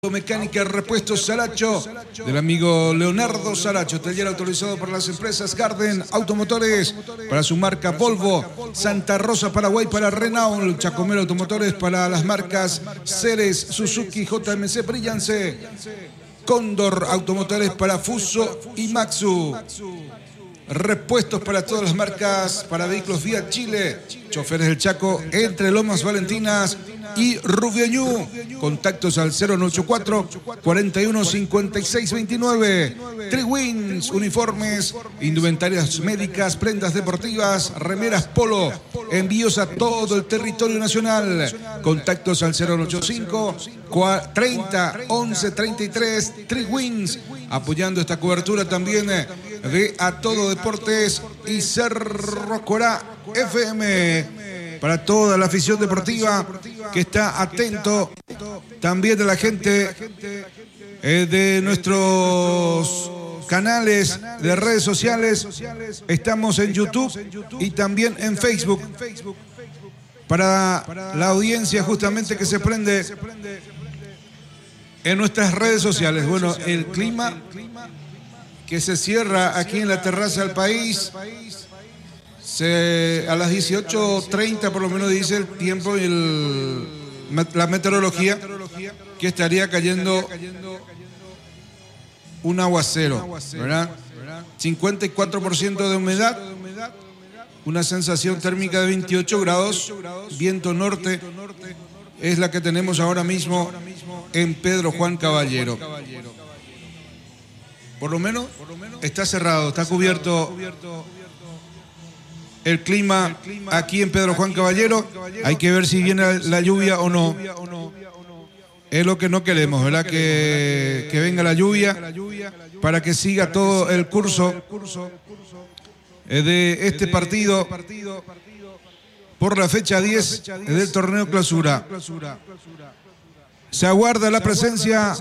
Mecánica Repuestos Saracho, del amigo Leonardo Saracho, taller autorizado por las empresas Garden Automotores para su marca Volvo, Santa Rosa Paraguay para Renault, Chacomero Automotores para las marcas Ceres, Suzuki, JMC, Brillance, Cóndor Automotores para Fuso y Maxu. Repuestos para todas las marcas, para vehículos Fiat Chile, Choferes del Chaco, Entre Lomas Valentinas y Rubio Ñu. Contactos al 0984 41 56 29. Triwins, uniformes, indumentarias médicas, prendas deportivas, remeras polo. Envíos a todo el territorio nacional. Contactos al 0985 30 11 33. Triwins, apoyando esta cobertura también de A Todo Deportes y Cerro Corá FM. Para toda la afición deportiva que está atento, también de la gente de nuestros canales de redes sociales. Estamos en YouTube y también en Facebook. Para la audiencia justamente que se prende en nuestras redes sociales. Bueno, el clima que se cierra aquí en la terraza del país. A las 18:30 por lo menos dice el tiempo y la meteorología que estaría cayendo un aguacero, ¿verdad? 54% de humedad, una sensación térmica de 28 grados, viento norte, es la que tenemos ahora mismo en Pedro Juan Caballero. Por lo menos está cerrado, está cubierto el clima aquí en Pedro Juan Caballero. Hay que ver si viene la lluvia o no. Es lo que no queremos, ¿verdad? Que venga la lluvia para que siga todo el curso de este partido por la fecha 10 del torneo clausura. Se aguarda la presencia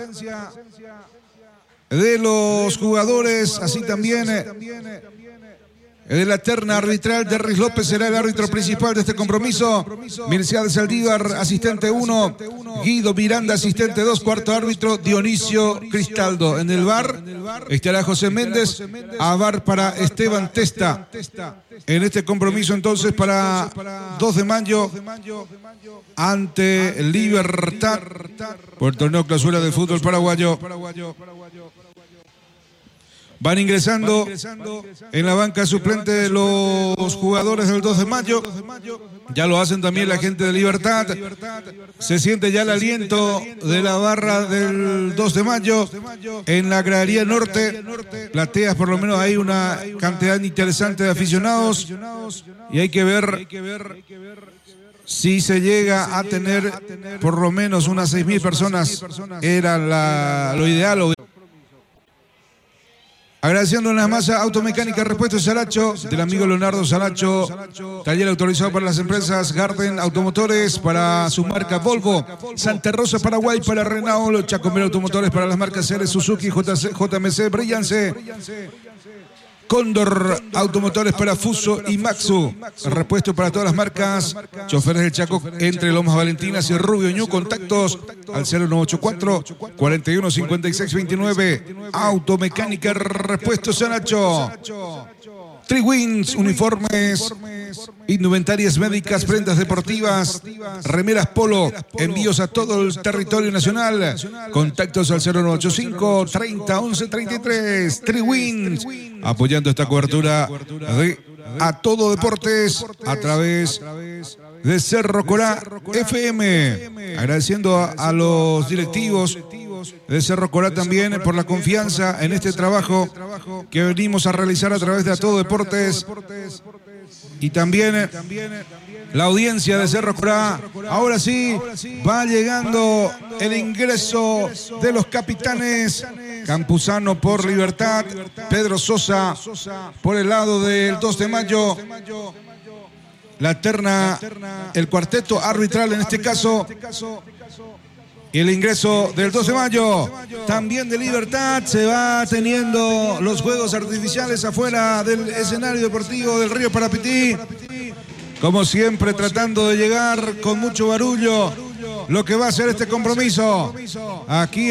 de los jugadores, así también de la terna arbitral. Derris López será el árbitro principal de este compromiso. Mircea de Saldívar, asistente 1. Guido Miranda, asistente 2. Cuarto árbitro, Dionisio Cristaldo. En el VAR estará José Méndez. A VAR para Esteban Testa. En este compromiso entonces para 2 de mayo ante Libertad por el torneo clausura del fútbol paraguayo. Van ingresando en la banca suplente los jugadores del 2 de mayo. Ya lo hacen también la gente de Libertad. Se siente ya el aliento de la barra del 2 de mayo en la gradería norte. Plateas, por lo menos hay una cantidad interesante de aficionados. Y hay que ver si se llega a tener por lo menos unas 6.000 personas. Era lo ideal. Agradeciendo a la masa Automecánica Repuestos Saracho, del amigo Leonardo Saracho, taller autorizado para las empresas Garden Automotores para su marca Volvo, Santa Rosa Paraguay para Renault, Chacomero Automotores para las marcas Ceres, Suzuki, JMC, Brillance, Cóndor Automotores para Fuso y Maxu. Repuesto para todas las marcas. Choferes del Chaco, Entre Lomas Valentinas y Rubio Ñu. Contactos al 0984 41 56 29. Automecánica Repuestos Saracho. Triwins, uniformes, indumentarias médicas, prendas deportivas, remeras polo, envíos a todo el territorio nacional. Contactos al 0985 30 11 33. Triwins, apoyando esta cobertura de A Todo Deportes a través de Cerro Corá FM. Agradeciendo a los directivos de Cerro Corá también por la confianza en este trabajo que venimos a realizar a través de A Todo Deportes y también la audiencia de Cerro Corá. Ahora sí, va llegando el ingreso de los capitanes. Campuzano por Libertad, Pedro Sosa por el lado del 2 de mayo. La terna, el cuarteto arbitral en este caso. Y el ingreso del 2 de mayo, también de Libertad. Se va teniendo los juegos artificiales afuera del escenario deportivo del Río Parapití. Como siempre, tratando de llegar con mucho barullo lo que va a ser este compromiso. Aquí